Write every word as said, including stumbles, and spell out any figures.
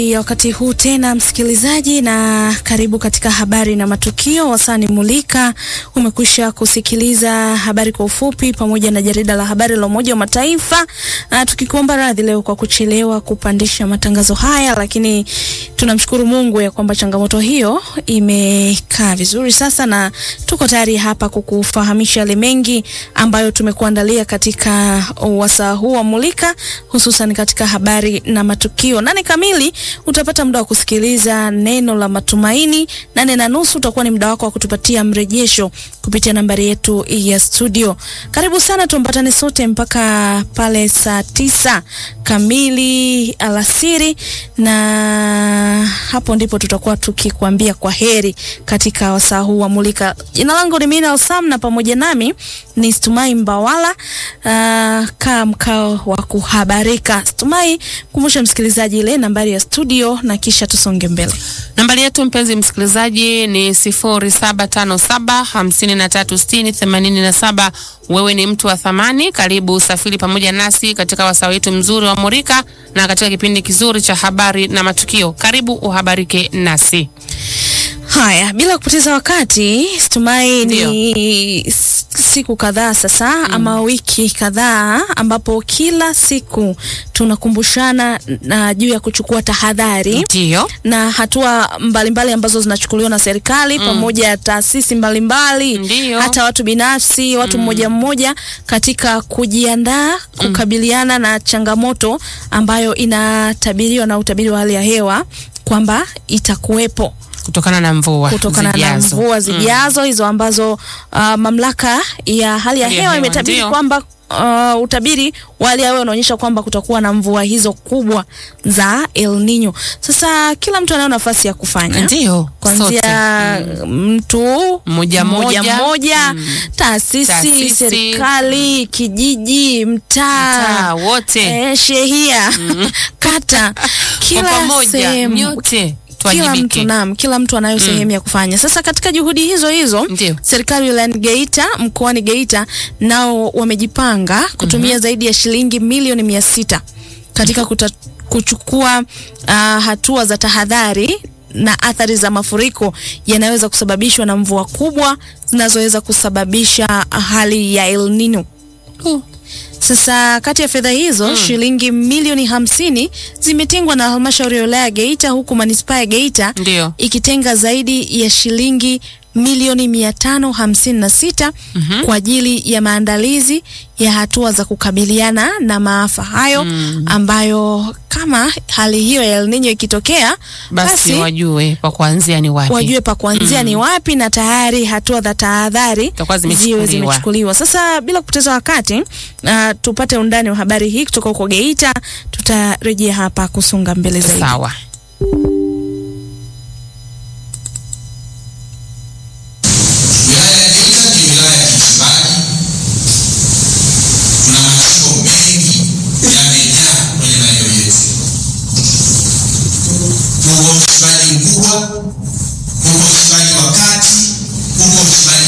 Ya wakati huu tena msikilizaji, na karibu katika habari na matukio. Wasani Mulika, umekwisha kusikiliza habari kwa ufupi pamoja na jarida la habari la Umoja wa Mataifa. Uh, tukikuomba radhi leo kwa kuchelewa kupandisha matangazo haya, lakini tunamshukuru Mungu ya kwamba changamoto hiyo imekaa vizuri sasa, na tuko tayari hapa kukufahamisha yale mengi ambayo tumekuandalia katika wasaa huu wa Mulika, hususan katika habari na matukio. Nane kamili utapata muda wa kusikiliza neno la matumaini. Nane na nusu utakuwa ni muda wako wa kutupatia mrejesho kupitia nambari yetu ya studio. Karibu sana, tuambatane sote mpaka pale saa tisa kamili alasiri, na hapo ndipo tutakuwa tukikuambia kwa heri katika wasaa huu wa Mulika. Jina langu ni Mina Osam na pamoja nami ni Stumai Mbawala. Uh, kaa mkao wa kuhabarika. Stumai, kumbusha msikilizaji ile nambari ya studio na kisha tusonge mbele. Nambari yetu mpenzi msikilizaji ni sifuri saba tano saba hamsini na tatu sitini themanini na saba. Wewe ni mtu wa thamani, karibu usafiri pamoja nasi katika wasaa wetu mzuri wa Mulika na katika kipindi kizuri cha habari na matukio. Karibu uhabarike nasi. Haya, bila kupoteza wakati, Stumai, ni siku kadhaa sasa mm. ama wiki kadhaa ambapo kila siku tunakumbushana na juu ya kuchukua tahadhari. Ndio. Na hatua mbalimbali ambazo zinachukuliwa na serikali mm. pamoja na taasisi mbalimbali, hata watu binafsi, watu mm. mmoja mmoja katika kujiandaa kukabiliana mm. na changamoto ambayo inatabiriwa na utabiri wa hali ya hewa kwamba itakuwepo kutokana na mvua kutokana zijazo. na mvua zijazo mm. hizo ambazo uh, mamlaka ya hali ya hewa, hewa imetabiri kwamba uh, utabiri wa hali ya hewa unaonyesha kwamba kutakuwa na mvua hizo kubwa za El Nino. Sasa kila mtu anayo nafasi ya kufanya. Ndio. Kuanzia mm. mtu mmoja mmoja mmoja, mm. taasisi, taasisi, serikali, kijiji, mtaa, wote, eh, shehia, mm. kata, kila sehemu, nyote kila mtu naam, kila mtu anayo mm. sehemu ya kufanya. Sasa katika juhudi hizo hizo, Ndiyo. serikali ya Geita, mkoani Geita, nao wamejipanga kutumia mm-hmm. zaidi ya shilingi milioni mia sita katika kuta, kuchukua uh, hatua za tahadhari na athari za mafuriko yanayoweza kusababishwa na mvua kubwa zinazoweza kusababisha hali ya El Nino. Uh. Sasa kati ya fedha hizo mm. shilingi milioni hamsini zimetengwa na halmashauri ya wilaya Geita, huku manispaa ya Geita Ndiyo. ikitenga zaidi ya shilingi milioni mia tano hamsini na sita mm-hmm. kwa ajili ya maandalizi ya hatua za kukabiliana na maafa hayo mm. ambayo kama hali hiyo ya El Nino ikitokea, basi, basi wajue pa kuanzia ni wapi. Wajue pa kuanzia mm. ni wapi, na tayari hatua za tahadhari ziwe zimechukuliwa. Sasa bila kupoteza wakati, uh, tupate undani wa habari hii kutoka huko Geita. Tutarejea hapa kusonga mbele zaidi. Sawa. Huko msibaji mkubwa, huko msibaji wa kati, huko msibaji